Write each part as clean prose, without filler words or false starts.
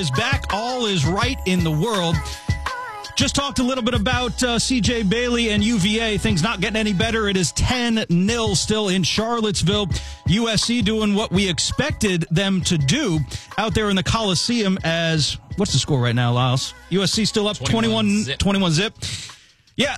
Is back. All is right in the world. Just talked a little bit about C.J. Bailey and UVA. Things not getting any better. It is 10-0 still in Charlottesville. USC doing what we expected them to do out there in the Coliseum as, what's the score right now, Lyles? USC still up 21 zip. Yeah,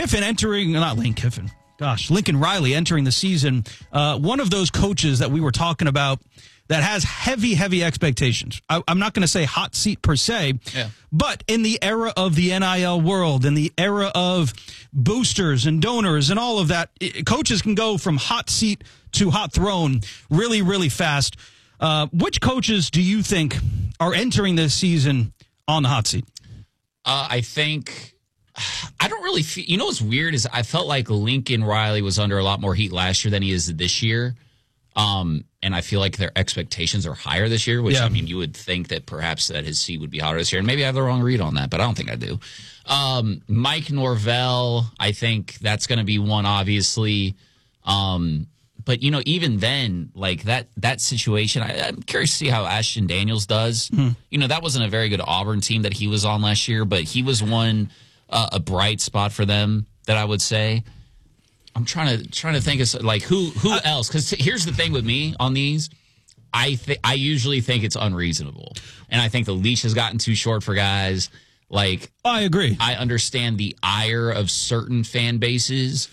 Lincoln Riley entering the season. One of those coaches that we were talking about that has heavy expectations. I'm not going to say hot seat per se, but in the era of the NIL world, in the era of boosters and donors and all of that, coaches can go from hot seat to hot throne really fast. Which coaches do you think are entering this season on the hot seat? I think I don't really feel, you know what's weird is I felt like Lincoln Riley was under a lot more heat last year than he is this year. And I feel like their expectations are higher this year, which, I mean, you would think that perhaps that his seat would be hotter this year. And maybe I have the wrong read on that, but I don't think I do. Mike Norvell, I think that's going to be one, obviously. But, you know, even then, like that situation, I'm curious to see how Ashton Daniels does. You know, that wasn't a very good Auburn team that he was on last year, but he was a bright spot for them that I would say. I'm trying to think of like who else, because here's the thing with me on these, I usually think it's unreasonable, and I think the leash has gotten too short for guys. Like, I agree. I understand the ire of certain fan bases,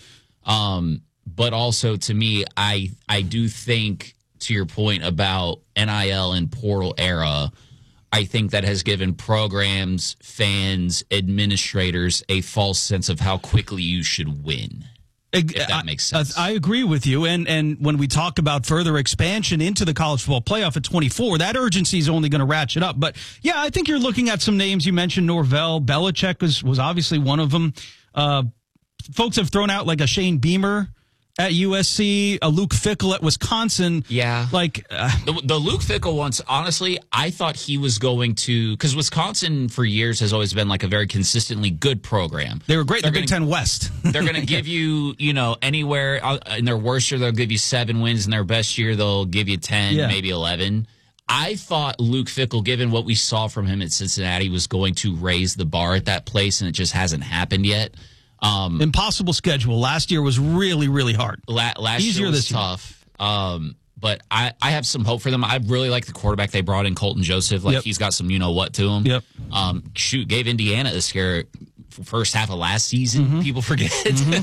but also to me, I do think, to your point about NIL and portal era, I think that has given programs, fans, administrators a false sense of how quickly you should win. If that makes sense. I agree with you. And when we talk about further expansion into the college football playoff at 24, that urgency is only going to ratchet up. But, yeah, I think you're looking at some names. You mentioned Norvell. Belichick was obviously one of them. Folks have thrown out like a Shane Beamer at USC, a Luke Fickell at Wisconsin. Yeah. Like the Luke Fickell ones, honestly, I thought he was going to, because Wisconsin for years has always been like a very consistently good program. They were great in the Big Ten West. They're going to give you, you know, anywhere in their worst year, they'll give you 7 wins. In their best year, they'll give you 10, maybe 11. I thought Luke Fickell, given what we saw from him at Cincinnati, was going to raise the bar at that place, and it just hasn't happened yet. Impossible schedule. Last year was really hard. Last Easier year was this year. tough. But I have some hope for them. I really like the quarterback they brought in, Colton Joseph. Like, he's got some you-know-what to him. Gave Indiana a scare first half of last season. People forget.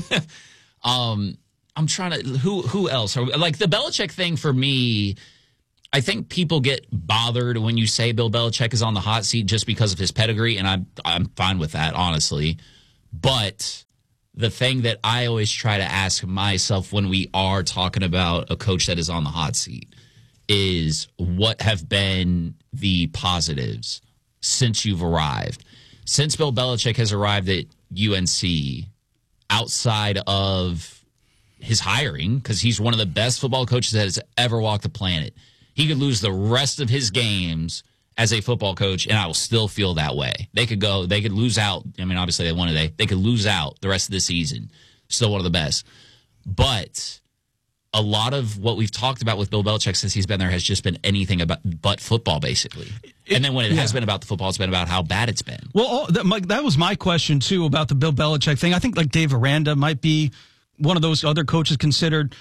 I'm trying to, who else? Like, the Belichick thing for me, I think people get bothered when you say Bill Belichick is on the hot seat just because of his pedigree, and I'm fine with that, honestly. But the thing that I always try to ask myself when we are talking about a coach that is on the hot seat is, what have been the positives since you've arrived? Since Bill Belichick has arrived at UNC, outside of his hiring, because he's one of the best football coaches that has ever walked the planet, he could lose the rest of his games as a football coach, and I will still feel that way. They could lose out. I mean, obviously they won today. They could lose out the rest of the season. Still one of the best. But a lot of what we've talked about with Bill Belichick since he's been there has just been anything but football, basically. And then when it has been about the football, it's been about how bad it's been. Well, that was my question, too, about the Bill Belichick thing. I think like Dave Aranda might be one of those other coaches considered.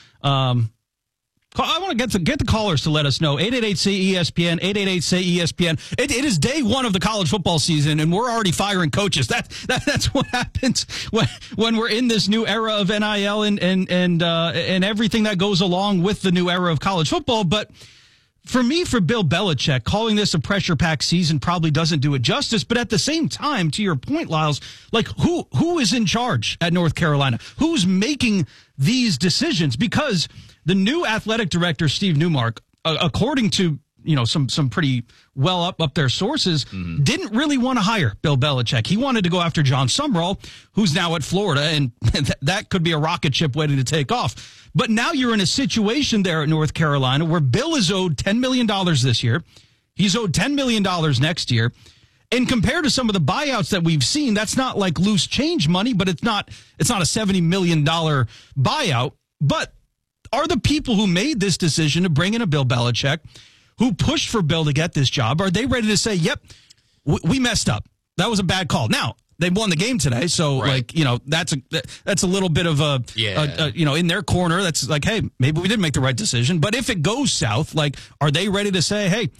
I want to get the callers to let us know. 888-SAY-ESPN, 888-SAY-ESPN. It is day one of the college football season, and we're already firing coaches. That's what happens when we're in this new era of NIL and everything that goes along with the new era of college football. But for me, for Bill Belichick, calling this a pressure-packed season probably doesn't do it justice. But at the same time, to your point, Lyles, like who is in charge at North Carolina? Who's making these decisions? Because the new athletic director, Steve Newmark, according to some pretty well up there sources, didn't really want to hire Bill Belichick. He wanted to go after John Sumrall, who's now at Florida, and that could be a rocket ship waiting to take off. But now you're in a situation there at North Carolina where Bill is owed $10 million this year. He's owed $10 million next year. And compared to some of the buyouts that we've seen, that's not like loose change money, but it's not a $70 million buyout. But are the people who made this decision to bring in a Bill Belichick, who pushed for Bill to get this job, are they ready to say, yep, we messed up. That was a bad call. Now, they won the game today, so that's a little bit of a in their corner. That's like, hey, maybe we did make the right decision. But if it goes south, like, are they ready to say, hey,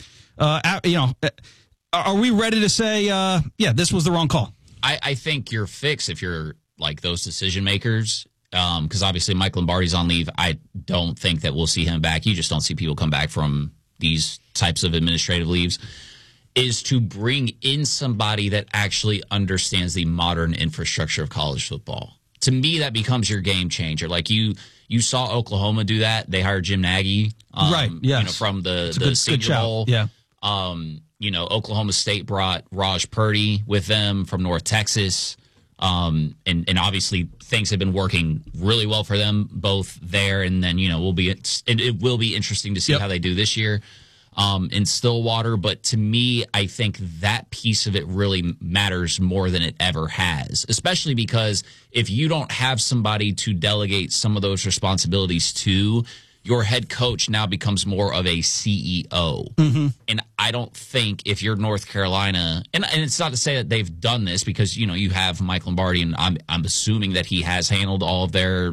are we ready to say, this was the wrong call? I think you're fixed if you're like those decision makers, because obviously Mike Lombardi's on leave. I don't think that we'll see him back. You just don't see people come back from these types of administrative leaves. Is to bring in somebody that actually understands the modern infrastructure of college football. To me, that becomes your game changer. Like you saw Oklahoma do that. They hired Jim Nagy, right? Yes. From the Senior Bowl. Yeah. Oklahoma State brought Raj Purdy with them from North Texas. And obviously things have been working really well for them both there. And then, it will be interesting to see how they do this year. In Stillwater, but to me, I think that piece of it really matters more than it ever has, especially because if you don't have somebody to delegate some of those responsibilities to, your head coach now becomes more of a CEO. Mm-hmm. And I don't think if you're North Carolina, and it's not to say that they've done this because, you have Mike Lombardi, and I'm assuming that he has handled all of their,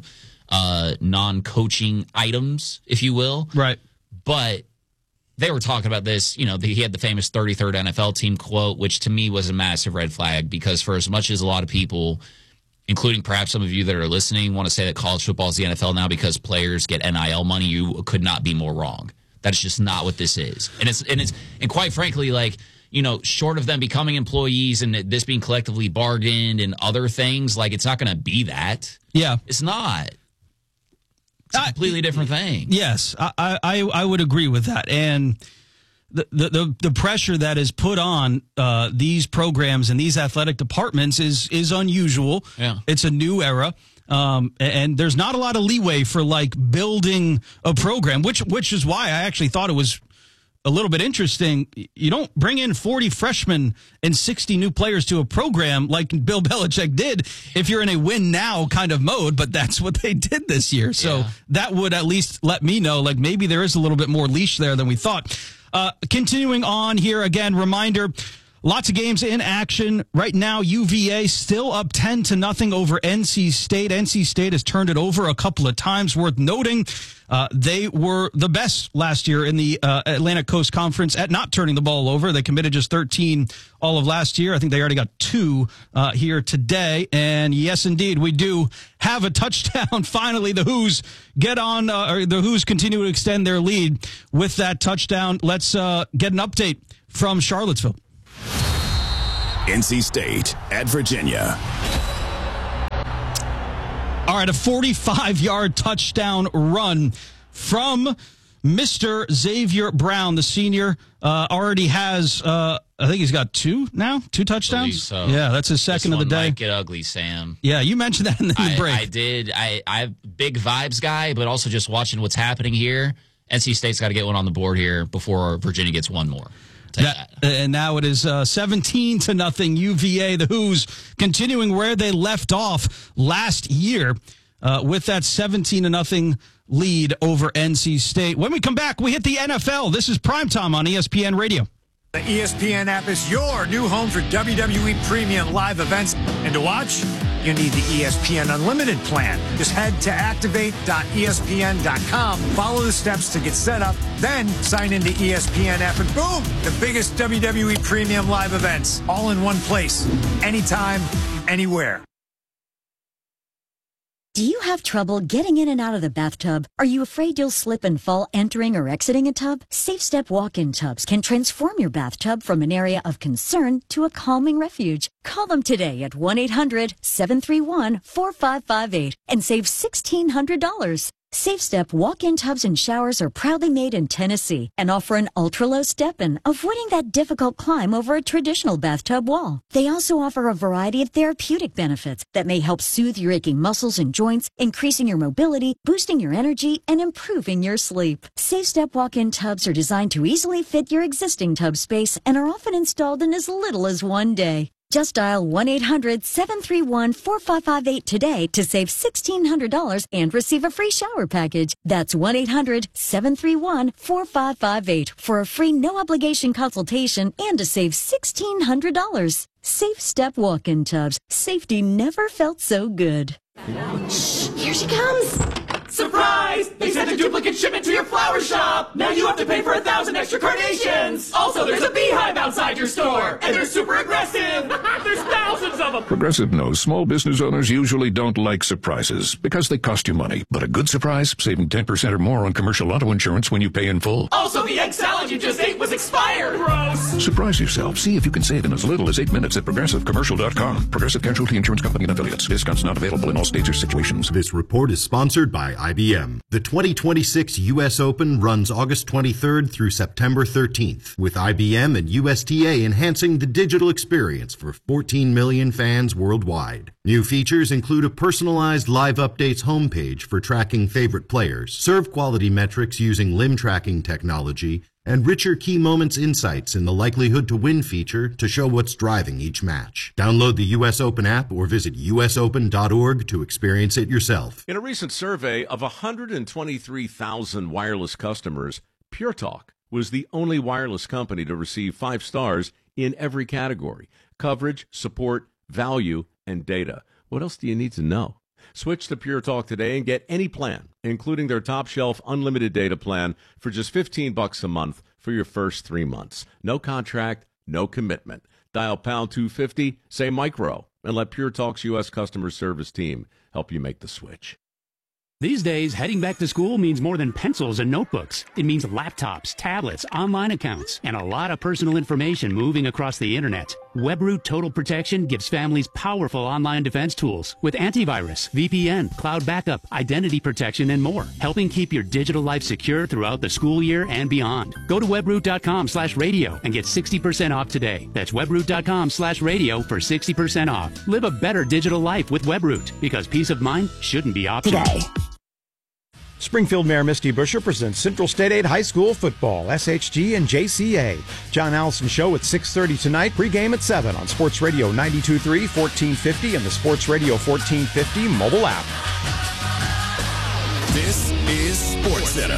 non-coaching items, if you will. Right. But they were talking about this, he had the famous 33rd NFL team quote, which to me was a massive red flag because for as much as a lot of people, including perhaps some of you that are listening, want to say that college football is the NFL now because players get NIL money, you could not be more wrong. That's just not what this is. And quite frankly, like, short of them becoming employees and this being collectively bargained and other things, like it's not going to be that. Yeah. It's not. It's a completely different thing. Yes, I would agree with that. And the pressure that is put on these programs and these athletic departments is unusual. Yeah. It's a new era. And there's not a lot of leeway for like building a program, which is why I actually thought it was a little bit interesting. You don't bring in 40 freshmen and 60 new players to a program like Bill Belichick did if you're in a win now kind of mode, but that's what they did this year. So that would at least let me know, like maybe there is a little bit more leash there than we thought. Continuing on here, again, reminder, lots of games in action right now. UVA still up 10-0 over NC State. NC State has turned it over a couple of times. Worth noting, they were the best last year in the Atlantic Coast Conference at not turning the ball over. They committed just 13 all of last year. I think they already got 2 here today. And yes, indeed, we do have a touchdown. Finally, the Hoos get on, or the Hoos continue to extend their lead with that touchdown. Let's get an update from Charlottesville. NC State at Virginia. All right, a 45-yard touchdown run from Mr. Xavier Brown, the senior. Already has, I think he's got 2 now, 2 touchdowns. So. Yeah, that's his second of the day. Might get ugly, Sam. Yeah, you mentioned that in the break. I did. I'm big vibes guy, but also just watching what's happening here. NC State's got to get one on the board here before Virginia gets one more. And now it is 17-0 UVA. The Hoos continuing where they left off last year with that 17-0 lead over NC State. When we come back, we hit the NFL. This is Primetime on ESPN Radio. The ESPN app is your new home for WWE Premium live events. And to watch, you need the ESPN Unlimited plan. Just head to activate.espn.com, follow the steps to get set up, then sign into ESPN app, and boom, the biggest WWE Premium live events, all in one place, anytime, anywhere. Do you have trouble getting in and out of the bathtub? Are you afraid you'll slip and fall entering or exiting a tub? SafeStep walk-in tubs can transform your bathtub from an area of concern to a calming refuge. Call them today at 1-800-731-4558 and save $1,600. SafeStep walk-in tubs and showers are proudly made in Tennessee and offer an ultra-low step-in, avoiding that difficult climb over a traditional bathtub wall. They also offer a variety of therapeutic benefits that may help soothe your aching muscles and joints, increasing your mobility, boosting your energy, and improving your sleep. SafeStep walk-in tubs are designed to easily fit your existing tub space and are often installed in as little as 1 day. Just dial 1-800-731-4558 today to save $1,600 and receive a free shower package. That's 1-800-731-4558 for a free no-obligation consultation and to save $1,600. Safe Step walk-in tubs. Safety never felt so good. Shh, here she comes. Surprise! They sent a duplicate shipment to your flower shop! Now you have to pay for 1,000 extra carnations! Also, there's a beehive outside your store! And they're super aggressive! There's thousands of them! Progressive knows small business owners usually don't like surprises because they cost you money. But a good surprise, saving 10% or more on commercial auto insurance when you pay in full. Also, the egg salad you just ate was expired! Gross! Surprise yourself. See if you can save in as little as 8 minutes at ProgressiveCommercial.com. Progressive Casualty Insurance Company and Affiliates. Discounts not available in all states or situations. This report is sponsored by IBM. The 2026 U.S. Open runs August 23rd through September 13th, with IBM and USTA enhancing the digital experience for 14 million fans worldwide. New features include a personalized live updates homepage for tracking favorite players, serve quality metrics using limb tracking technology, and richer key moments insights in the likelihood to win feature to show what's driving each match. Download the U.S. Open app or visit usopen.org to experience it yourself. In a recent survey of 123,000 wireless customers, Pure Talk was the only wireless company to receive 5 stars in every category: coverage, support, value, and data. What else do you need to know? Switch to Pure Talk today and get any plan, including their top-shelf unlimited data plan, for just $15 a month for your first 3 months. No contract, no commitment. Dial pound 250, say micro, and let Pure Talk's U.S. customer service team help you make the switch. These days, heading back to school means more than pencils and notebooks. It means laptops, tablets, online accounts, and a lot of personal information moving across the internet. WebRoot Total Protection gives families powerful online defense tools with antivirus, VPN, cloud backup, identity protection, and more, helping keep your digital life secure throughout the school year and beyond. Go to webroot.com/radio and get 60% off today. That's webroot.com/radio for 60% off. Live a better digital life with WebRoot, because peace of mind shouldn't be optional. Today. Springfield Mayor Misty Buscher presents Central State 8 High School football, SHG and JCA. John Allison Show at 6:30 tonight, pregame at 7 on Sports Radio 92.3, 1450, and the Sports Radio 1450 mobile app. This is SportsCenter.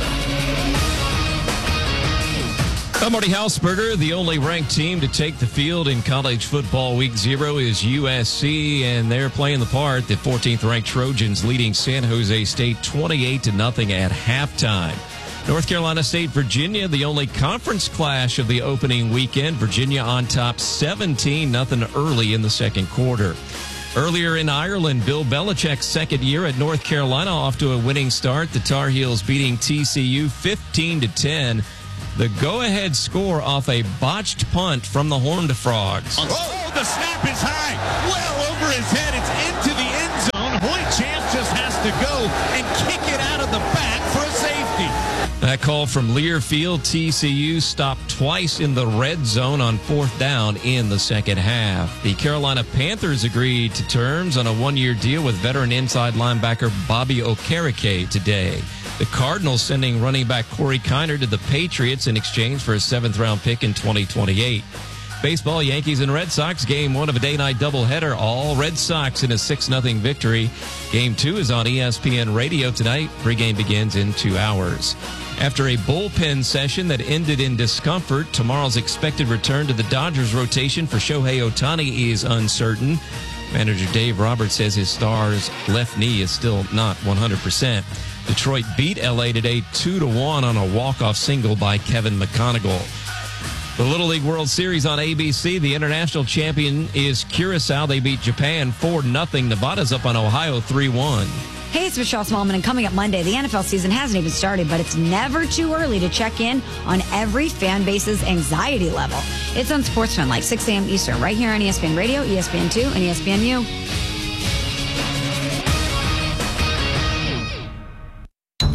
I'm Marty Hausberger. The only ranked team to take the field in college football week 0 is USC, and they're playing the part. The 14th ranked Trojans leading San Jose State 28-0 at halftime. North Carolina State, Virginia, the only conference clash of the opening weekend. Virginia on top 17-0 early in the second quarter. Earlier in Ireland, Bill Belichick's second year at North Carolina off to a winning start. The Tar Heels beating TCU 15-10. The go-ahead score off a botched punt from the Horned Frogs. Oh, the snap is high, well over his head. It's into the end zone. Hoyt Chance just has to go and kick it out of the back for a safety. That call from Learfield. TCU stopped twice in the red zone on 4th down in the second half. The Carolina Panthers agreed to terms on a one-year deal with veteran inside linebacker Bobby Okereke today. The Cardinals sending running back Corey Kiner to the Patriots in exchange for a 7th-round pick in 2028. Baseball, Yankees and Red Sox, game 1 of a day-night doubleheader. All Red Sox in a 6-0 victory. Game 2 is on ESPN Radio tonight. Pregame begins in 2 hours. After a bullpen session that ended in discomfort, tomorrow's expected return to the Dodgers rotation for Shohei Ohtani is uncertain. Manager Dave Roberts says his star's left knee is still not 100%. Detroit beat L.A. today 2-1 on a walk-off single by Kevin McConaughey. The Little League World Series on ABC. The international champion is Curacao. They beat Japan 4-0. Nevada's up on Ohio 3-1. Hey, it's Michelle Smallman, and coming up Monday, the NFL season hasn't even started, but it's never too early to check in on every fan base's anxiety level. It's on SportsFan, like 6 a.m. Eastern, right here on ESPN Radio, ESPN2, and ESPNU. The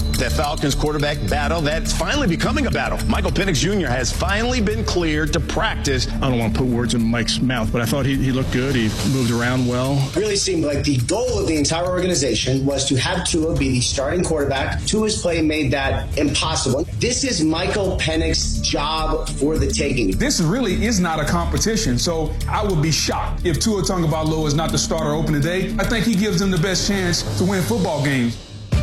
Falcons quarterback battle that's finally becoming a battle. Michael Penix Jr. has finally been cleared to practice. I don't want to put words in Mike's mouth, but I thought he looked good. He moved around well. It really seemed like the goal of the entire organization was to have Tua be the starting quarterback. Tua's play made that impossible. This is Michael Penix's job for the taking. This really is not a competition, so I would be shocked if Tua Tagovailoa is not the starter opening day. I think he gives them the best chance to win football games.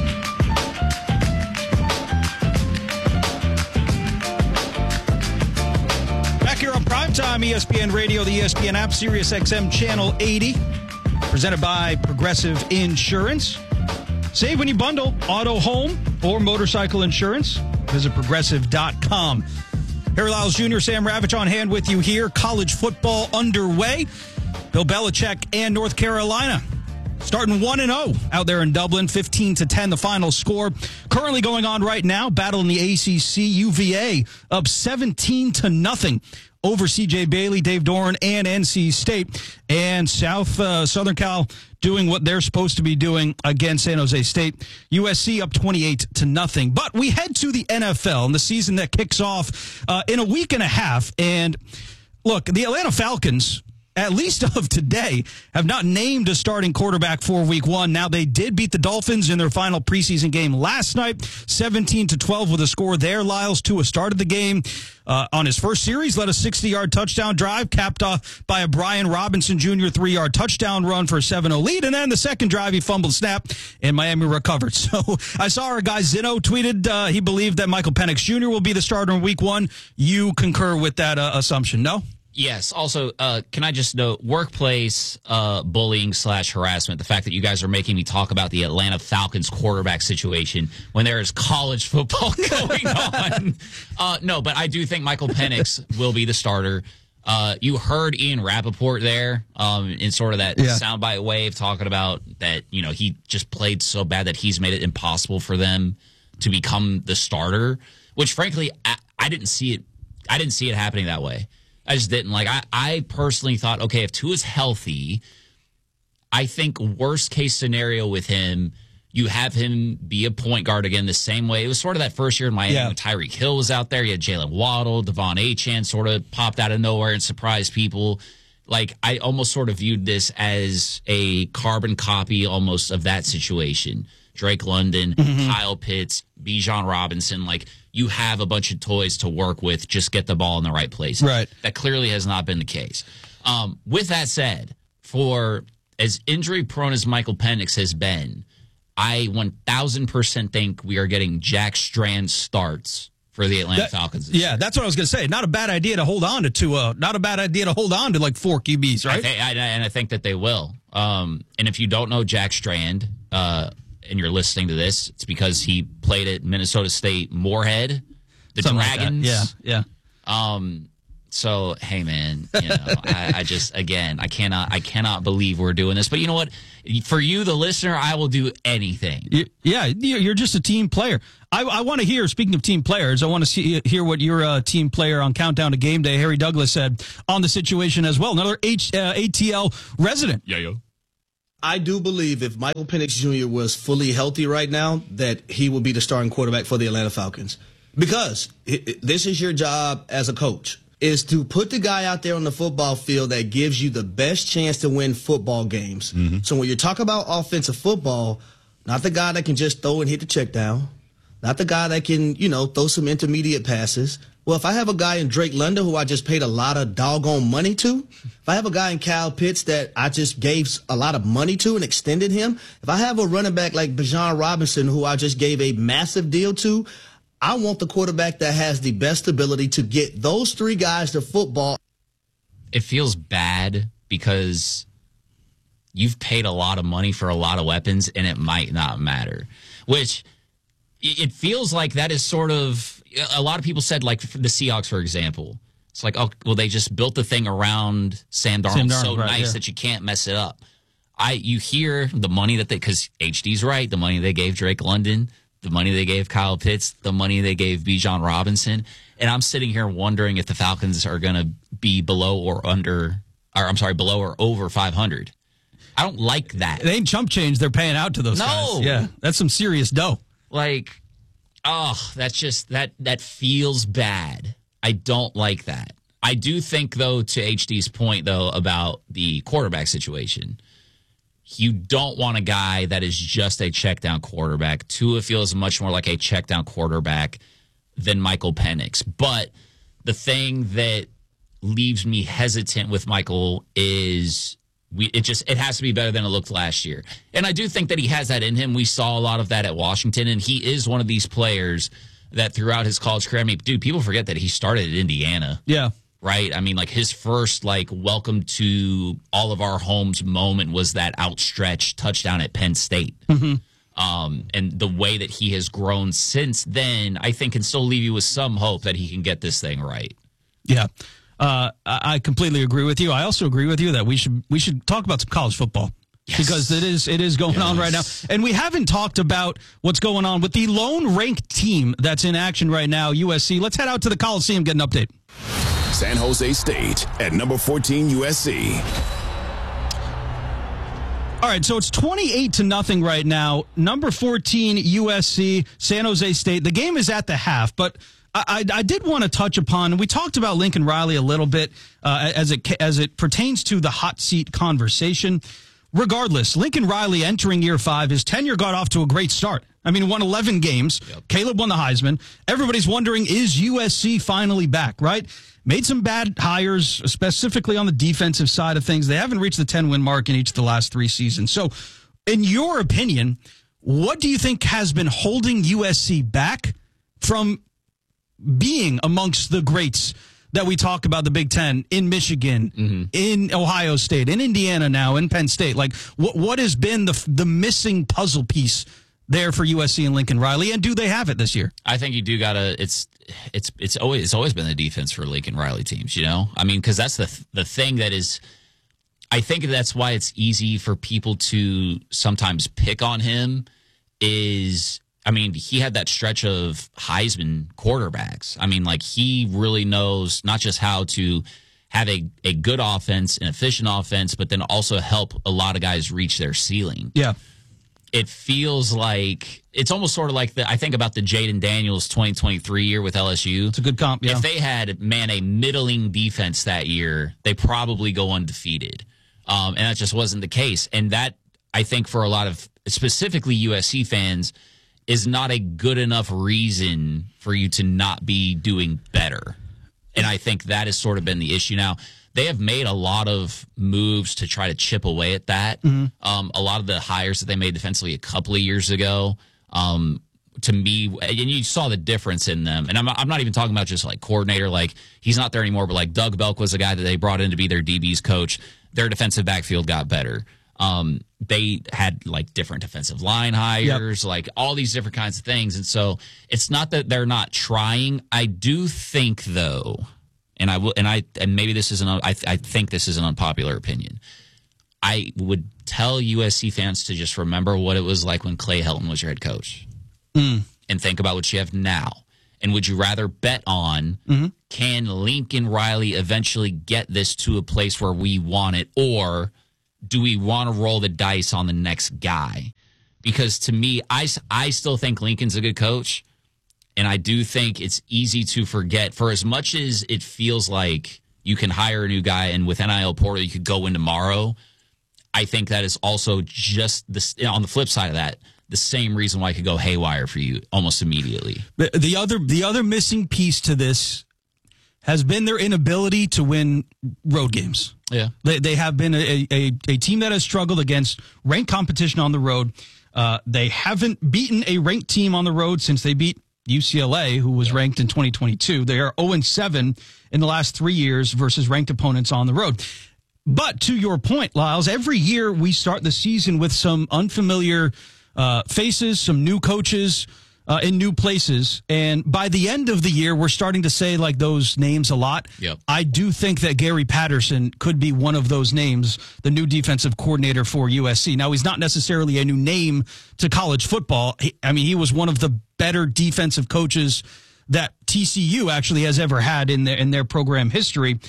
Back here on Primetime ESPN Radio, the ESPN app, Sirius XM Channel 80, presented by Progressive Insurance. Save when you bundle auto, home, or motorcycle insurance. Visit progressive.com. Harry Lyles Jr., Sam Ravitch on hand with you here. College football underway. Bill Belichick and North Carolina starting 1-0 out there in Dublin, 15-10 the final score. Currently going on right now, battle in the ACC, UVA up 17-0 over CJ Bailey, Dave Doran, and NC State. And Southern Cal doing what they're supposed to be doing against San Jose State. USC up 28-0. But we head to the NFL and the season that kicks off in a week and a half. And look, the Atlanta Falcons, at least of today, have not named a starting quarterback for week one. Now, they did beat the Dolphins in their final preseason game last night, 17-12 with a score there. Lyles Tua started the game on his first series, led a 60-yard touchdown drive, capped off by a Brian Robinson Jr. 3-yard touchdown run for a 7-0 lead. And then the second drive, he fumbled snap, and Miami recovered. So I saw our guy Zeno tweeted he believed that Michael Penix Jr. will be the starter in week one. You concur with that assumption, no? Yes. Also, can I just note workplace bullying / harassment, the fact that you guys are making me talk about the Atlanta Falcons quarterback situation when there is college football going on. No, but I do think Michael Penix will be the starter. You heard Ian Rappaport there in sort of that soundbite wave talking about that, he just played so bad that he's made it impossible for them to become the starter, which frankly, I didn't see it. I didn't see it happening that way. I just didn't. I personally thought, okay, if Tua's healthy, I think worst case scenario with him, you have him be a point guard again the same way. It was sort of that first year in Miami when Tyreek Hill was out there. You had Jalen Waddle, Devon Achane sort of popped out of nowhere and surprised people. I almost sort of viewed this as a carbon copy almost of that situation. Drake London, Kyle Pitts, Bijan Robinson, you have a bunch of toys to work with. Just get the ball in the right place. Right. That clearly has not been the case. With that said, for as injury prone as Michael Penix has been, I 1,000% think we are getting Jack Strand starts for the Atlanta Falcons. Yeah, that's what I was going to say. Not a bad idea to hold on to Tua. Not a bad idea to hold on to 4 QBs, right? And I think that they will. And if you don't know Jack Strand, and you're listening to this, it's because he played at Minnesota State Moorhead, the Something Dragons. Like that. Yeah. So, hey, man, I just, again, I cannot believe we're doing this. But you know what? For you, the listener, I will do anything. You're just a team player. I want to hear, speaking of team players, I want to hear what your team player on Countdown to Game Day, Harry Douglas, said on the situation as well. Another ATL resident. Yeah. I do believe if Michael Penix Jr. was fully healthy right now, that he would be the starting quarterback for the Atlanta Falcons. Because this is your job as a coach, is to put the guy out there on the football field that gives you the best chance to win football games. Mm-hmm. So when you talk about offensive football, not the guy that can just throw and hit the check down, not the guy that can, throw some intermediate passes. Well, if I have a guy in Drake London who I just paid a lot of doggone money to, if I have a guy in Kyle Pitts that I just gave a lot of money to and extended him, if I have a running back like Bijan Robinson who I just gave a massive deal to, I want the quarterback that has the best ability to get those 3 guys to football. It feels bad because you've paid a lot of money for a lot of weapons and it might not matter, which it feels like that is sort of, a lot of people said, for the Seahawks, for example, it's they just built the thing around Sam Darnold so nice that you can't mess it up. You hear the money that because HD's right, the money they gave Drake London, the money they gave Kyle Pitts, the money they gave Bijan Robinson, and I'm sitting here wondering if the Falcons are going to be below or over 500. I don't like that. It ain't chump change they're paying out to those guys. Yeah, that's some serious dough. that's just that feels bad. I don't like that. I do think, though, to HD's point, though, about the quarterback situation, you don't want a guy that is just a check-down quarterback. Tua feels much more like a check-down quarterback than Michael Penix. But the thing that leaves me hesitant with Michael is it has to be better than it looked last year. And I do think that he has that in him. We saw a lot of that at Washington, and he is one of these players that throughout his college career, I mean, dude, people forget that he started at Indiana. Yeah. Right? I mean, like, his first, like, welcome to all of our homes moment was that outstretched touchdown at Penn State. Mm-hmm. And the way that he has grown since then, I think, can still leave you with some hope that he can get this thing right. Yeah. I completely agree with you. I also agree with you that we should talk about some college football. Yes. Because it is going on right now. And we haven't talked about what's going on with the lone ranked team that's in action right now, USC. Let's head out to the Coliseum, get an update. San Jose State at number 14 USC. All right, so it's 28-0 right now. Number 14 USC, San Jose State. The game is at the half, but I did want to touch upon, and we talked about Lincoln Riley a little bit as it pertains to the hot seat conversation. Regardless, Lincoln Riley entering year 5, his tenure got off to a great start. I mean, he won 11 games. Yep. Caleb won the Heisman. Everybody's wondering, is USC finally back, right? Made some bad hires, specifically on the defensive side of things. They haven't reached the 10-win mark in each of the last 3 seasons. So, in your opinion, what do you think has been holding USC back from being amongst the greats that we talk about, the Big Ten, in Michigan, in Ohio State, in Indiana now, in Penn State? Like, what has been the missing puzzle piece there for USC and Lincoln Riley, and do they have it this year? I think you do gotta. It's always been the defense for Lincoln Riley teams. You know, I mean, because that's the thing that is. I think that's why it's easy for people to sometimes pick on him. I mean, he had that stretch of Heisman quarterbacks. I mean, like, he really knows not just how to have a good offense, an efficient offense, but then also help a lot of guys reach their ceiling. Yeah. It feels like it's almost sort of like I think about the Jaden Daniels 2023 year with LSU. It's a good comp, yeah. If they had, a middling defense that year, they probably go undefeated. And that just wasn't the case. And that, I think, for a lot of specifically USC fans, is not a good enough reason for you to not be doing better. And I think that has sort of been the issue. Now, they have made a lot of moves to try to chip away at that. Mm-hmm. A lot of the hires that they made defensively a couple of years ago, to me, and you saw the difference in them. And I'm not even talking about just like coordinator, like he's not there anymore, but like Doug Belk was the guy that they brought in to be their DB's coach. Their defensive backfield got better. They had like different defensive line hires, like all these different kinds of things. And so it's not that they're not trying. I do think though, and maybe this isn't, I think this is an unpopular opinion. I would tell USC fans to just remember what it was like when Clay Helton was your head coach and think about what you have now. And would you rather bet on, can Lincoln Riley eventually get this to a place where we want it, or do we want to roll the dice on the next guy? Because to me, I still think Lincoln's a good coach, and I do think it's easy to forget. For as much as it feels like you can hire a new guy and with NIL portal you could go in tomorrow, I think that is also just on the flip side of that, the same reason why it could go haywire for you almost immediately. The other missing piece to this has been their inability to win road games. Yeah. They have been a team that has struggled against ranked competition on the road. They haven't beaten a ranked team on the road since they beat UCLA, who was ranked in 2022. They are 0-7 in the last 3 years versus ranked opponents on the road. But to your point, Lyles, every year we start the season with some unfamiliar faces, some new coaches in new places. And by the end of the year, we're starting to say like those names a lot. Yep. I do think that Gary Patterson could be one of those names, the new defensive coordinator for USC. Now, he's not necessarily a new name to college football. He was one of the better defensive coaches that TCU actually has ever had in their program history.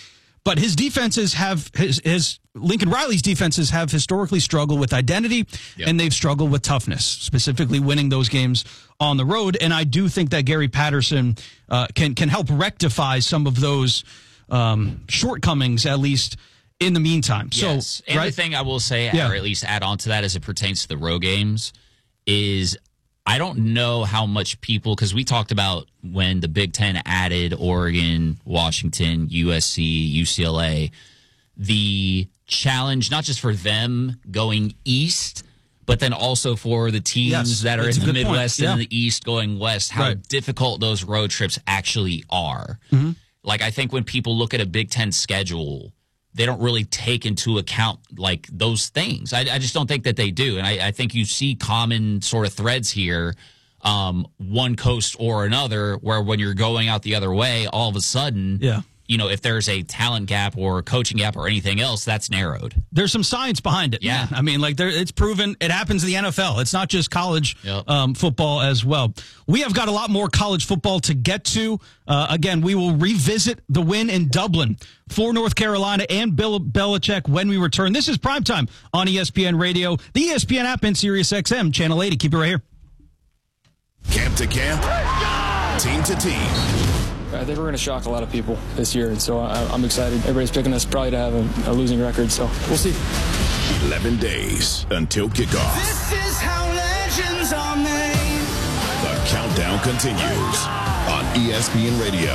But his defenses have his Lincoln Riley's defenses have historically struggled with identity, and they've struggled with toughness, specifically winning those games on the road. And I do think that Gary Patterson can help rectify some of those shortcomings, at least in the meantime. Yes. So, and the thing I will say, or at least add on to that as it pertains to the road games, is I don't know how much people, because we talked about when the Big Ten added Oregon, Washington, USC, UCLA, the challenge, not just for them going east, but then also for the teams that are in the Midwest and in the East going west, how difficult those road trips actually are. Mm-hmm. Like, I think when people look at a Big Ten schedule, they don't really take into account like those things. I just don't think that they do. And I think you see common sort of threads here, one coast or another, where when you're going out the other way, all of a sudden, if there's a talent gap or a coaching gap or anything else, that's narrowed. There's some science behind it. Yeah. I mean, it's proven it happens in the NFL. It's not just college football as well. We have got a lot more college football to get to. Again, we will revisit the win in Dublin for North Carolina and Bill Belichick when we return. This is Primetime on ESPN Radio, the ESPN app, and Sirius XM, Channel 80. Keep it right here. Camp to camp, team to team. I think we're going to shock a lot of people this year, and so I'm excited. Everybody's picking us probably to have a losing record, so we'll see. 11 days until kickoff. This is how legends are made. The countdown continues on ESPN Radio.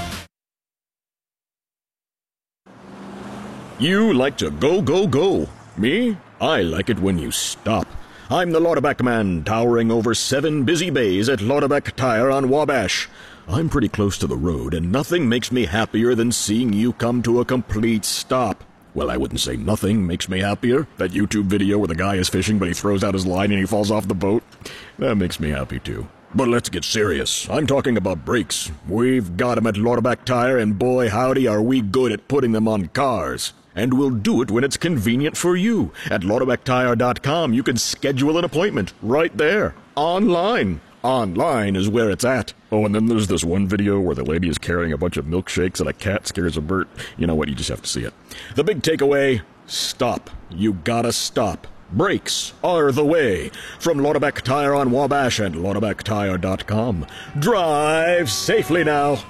You like to go, go, go. Me? I like it when you stop. I'm the Lauderback man, towering over 7 busy bays at Lauderback Tire on Wabash. I'm pretty close to the road, and nothing makes me happier than seeing you come to a complete stop. Well, I wouldn't say nothing makes me happier. That YouTube video where the guy is fishing, but he throws out his line and he falls off the boat. That makes me happy, too. But let's get serious. I'm talking about brakes. We've got them at Lauderback Tire, and boy howdy are we good at putting them on cars. And we'll do it when it's convenient for you. At LauderbackTire.com, you can schedule an appointment right there, online. Online is where it's at. Oh, and then there's this one video where the lady is carrying a bunch of milkshakes and a cat scares a bird. You know what? You just have to see it. The big takeaway, stop. You gotta stop. Brakes are the way. From Lauderback Tire on Wabash and LauderbackTire.com. Drive safely now.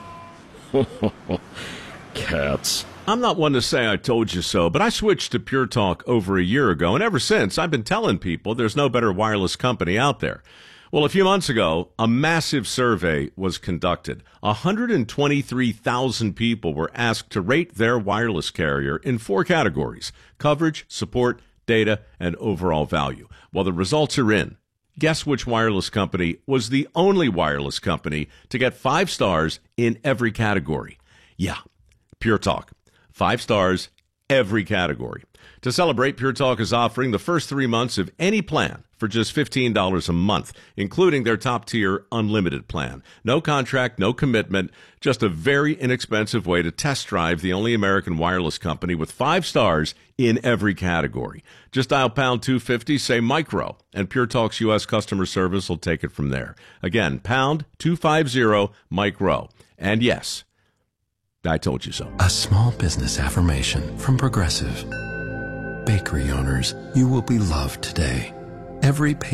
Cats. I'm not one to say I told you so, but I switched to Pure Talk over a year ago, and ever since, I've been telling people there's no better wireless company out there. Well, a few months ago, a massive survey was conducted. 123,000 people were asked to rate their wireless carrier in 4 categories: coverage, support, data, and overall value. Well, the results are in. Guess which wireless company was the only wireless company to get 5 stars in every category? Yeah, Pure Talk. 5 stars, every category. To celebrate, Pure Talk is offering the first 3 months of any plan for just $15 a month, including their top-tier unlimited plan. No contract, no commitment, just a very inexpensive way to test drive the only American wireless company with 5 stars in every category. Just dial pound 250, say micro, and Pure Talk's U.S. customer service will take it from there. Again, pound 250, micro. And yes, I told you so. A small business affirmation from Progressive. Bakery owners, you will be loved today. Every